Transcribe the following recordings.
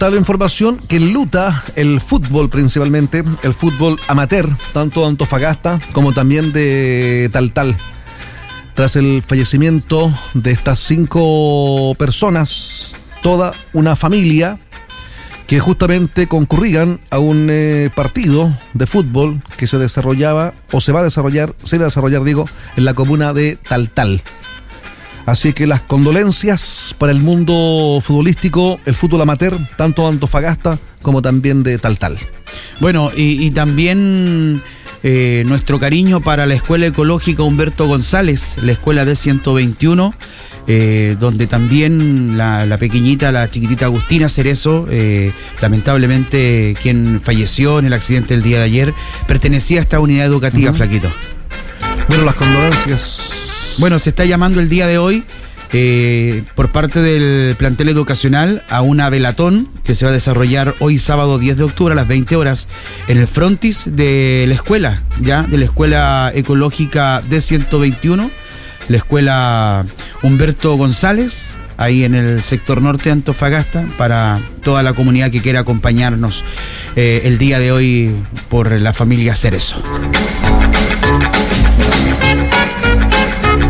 Tal información que enluta el fútbol, principalmente el fútbol amateur, tanto de Antofagasta como también de Taltal. Tras el fallecimiento de estas 5 personas, toda una familia que justamente concurrían a un partido de fútbol que se desarrollaba, o se iba a desarrollar, en la comuna de Taltal. Así que las condolencias para el mundo futbolístico, el fútbol amateur, tanto de Antofagasta como también de Taltal. Bueno, y también nuestro cariño para la Escuela Ecológica Humberto González, la escuela D121, donde también la pequeñita, la chiquitita Agustina Cerezo, lamentablemente quien falleció en el accidente del día de ayer, pertenecía a esta unidad educativa, Flaquito. Bueno, las condolencias. Bueno, se está llamando el día de hoy por parte del plantel educacional a una velatón que se va a desarrollar hoy sábado 10 de octubre a las 20 horas en el frontis de la escuela, ya de la Escuela Ecológica D121, la Escuela Humberto González, ahí en el sector norte de Antofagasta, para toda la comunidad que quiera acompañarnos el día de hoy por la familia Cerezo.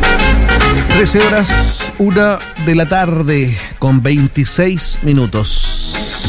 13 horas, 1 de la tarde con 26 minutos.